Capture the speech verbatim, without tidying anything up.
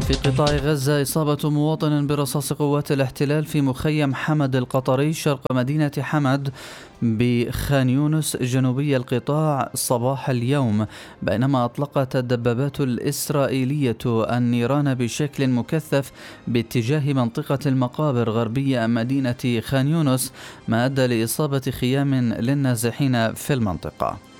في قطاع غزة إصابة مواطن برصاص قوات الاحتلال في مخيم حمد القطري شرق مدينة حمد بخان يونس جنوبي القطاع صباح اليوم، بينما أطلقت الدبابات الإسرائيلية النيران بشكل مكثف باتجاه منطقة المقابر غربية مدينة خان يونس، ما أدى لإصابة خيام للنازحين في المنطقة.